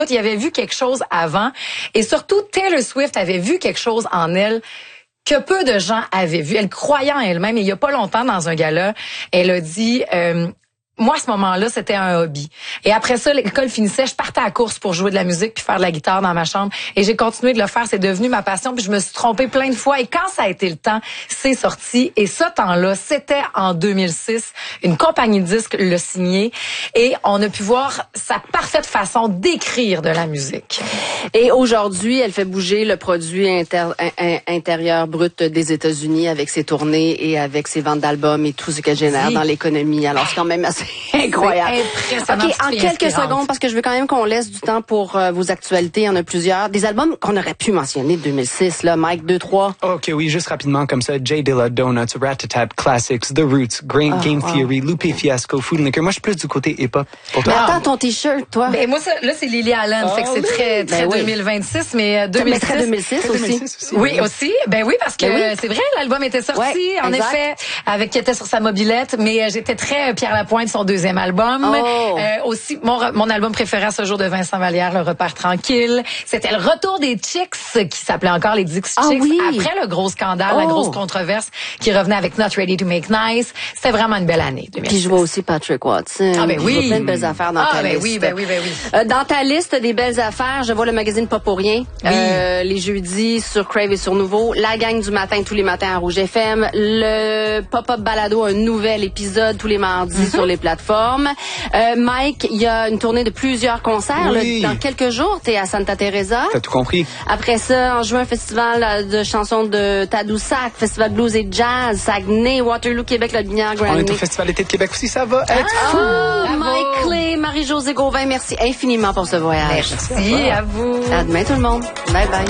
Il avait vu quelque chose avant. Et surtout, Taylor Swift avait vu quelque chose en elle que peu de gens avaient vu. Elle croyait en elle-même. Et il y a pas longtemps, dans un gala, elle a dit... moi, à ce moment-là, c'était un hobby. Et après ça, l'école finissait, je partais à la course pour jouer de la musique puis faire de la guitare dans ma chambre. Et j'ai continué de le faire. C'est devenu ma passion. Puis je me suis trompée plein de fois. Et quand ça a été le temps, c'est sorti. Et ce temps-là, c'était en 2006. Une compagnie de disques l'a signé. Et on a pu voir sa parfaite façon d'écrire de la musique. Et aujourd'hui, elle fait bouger le produit intérieur brut des États-Unis avec ses tournées et avec ses ventes d'albums et tout ce qu'elle génère dans l'économie. Alors, c'est quand même assez incroyable. Impressionnant. OK, en quelques secondes, parce que je veux quand même qu'on laisse du temps pour vos actualités. Il y en a plusieurs. Des albums qu'on aurait pu mentionner de 2006, là, Mike, 2, 3. OK, oui, juste rapidement comme ça. Jay Dilla, Donuts, Rat-a-Tat, Classics, The Roots, Game Theory, Lupe Fiasco, Food and Liquor. Moi, je suis plus du côté hip-hop. Pour toi? Mais attends, ton T-shirt, toi. Ben, moi, ça, là, c'est Lily Allen. Fait que c'est très 2026, mais 2006. Très 2006 aussi. Oui, aussi. Ben oui, parce que c'est vrai, l'album était sorti, en effet, qui était sur sa mobilette, mais j'étais très Pierre Lapointe, son deuxième album. Aussi, mon album préféré à ce jour de Vincent Vallière, Le Repère tranquille. C'était le retour des Chicks, qui s'appelait encore les Dix Chicks, après le gros scandale, la grosse controverse, qui revenait avec Not Ready to Make Nice. C'était vraiment une belle année, 2006. Puis je vois aussi Patrick Watson. Ah ben oui. Je vois plein de belles affaires dans ta liste. Ben oui. Dans ta liste des belles affaires, je vois le magazine Pas pour rien. Les jeudis sur Crave et sur Nouveau. La gang du matin, tous les matins à Rouge FM. Le Pop-Up Balado, un nouvel épisode tous les mardis sur les plateformes. Mike, il y a une tournée de plusieurs concerts. Là, dans quelques jours, t'es à Santa Teresa. T'as tout compris. Après ça, en juin, festival de chansons de Tadoussac, festival blues et jazz, Saguenay, Waterloo, Québec, la Binière, Grand. On est au Festival d'été de Québec aussi, ça va être fou. Mike Clay, Marie-Josée Gauvin, merci infiniment pour ce voyage. Merci à vous. À demain tout le monde. Bye bye.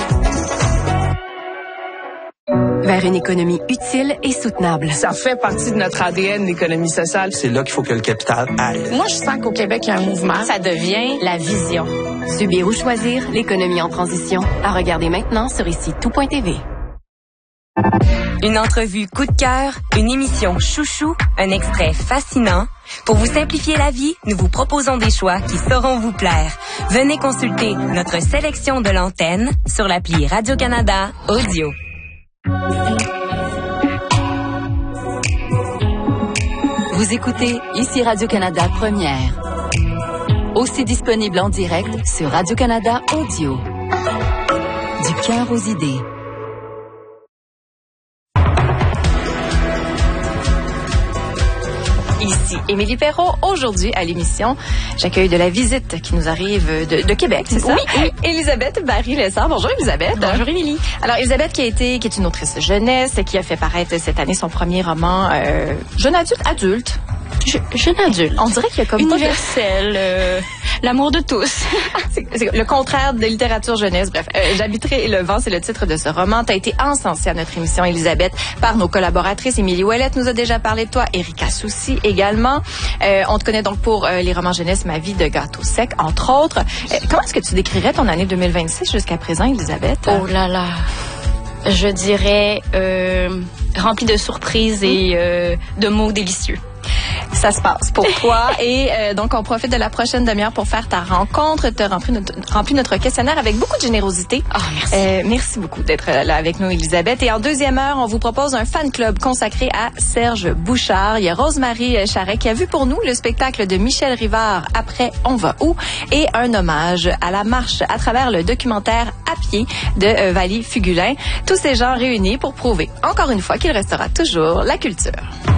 Vers une économie utile et soutenable. Ça fait partie de notre ADN, l'économie sociale. C'est là qu'il faut que le capital aille. Moi, je sens qu'au Québec, il y a un mouvement. Ça devient la vision. Subir ou choisir, l'économie en transition. À regarder maintenant sur ici-tout.tv. Une entrevue coup de cœur, une émission chouchou, un extrait fascinant. Pour vous simplifier la vie, nous vous proposons des choix qui sauront vous plaire. Venez consulter notre sélection de l'antenne sur l'appli Radio-Canada Audio. Vous écoutez ici Radio-Canada Première. Aussi disponible en direct sur Radio-Canada Audio. Du cœur aux idées. Ici Émilie Perrault. Aujourd'hui, à l'émission, j'accueille de la visite qui nous arrive de Québec, c'est ça? Oui. Elisabeth Barry-Lessard. Bonjour, Elisabeth. Bonjour, Émilie. Alors, Elisabeth qui est une autrice jeunesse, qui a fait paraître cette année son premier roman jeune adulte. Jeune adulte. On dirait qu'il y a comme universel, l'amour de tous. c'est le contraire de littérature jeunesse. Bref, J'habiterai le vent, c'est le titre de ce roman. Tu as été encensée à notre émission, Elisabeth, par nos collaboratrices. Émilie Ouellette nous a déjà parlé de toi, Erika Soucy également. On te connaît donc pour les romans jeunesse Ma vie de gâteau sec, entre autres. Comment est-ce que tu décrirais ton année 2026 jusqu'à présent, Elisabeth? Oh là là. Je dirais remplie de surprises et de mots délicieux. Ça se passe pour toi. Et donc, on profite de la prochaine demi-heure pour faire ta rencontre. Tu as rempli notre questionnaire avec beaucoup de générosité. Oh, merci. Merci beaucoup d'être là avec nous, Elisabeth. Et en deuxième heure, on vous propose un fan club consacré à Serge Bouchard. Il y a Rosemary Charret qui a vu pour nous le spectacle de Michel Rivard, Après, on va où? Et un hommage à la marche à travers le documentaire À pied de Valie Fugulin. Tous ces gens réunis pour prouver, encore une fois, qu'il restera toujours la culture.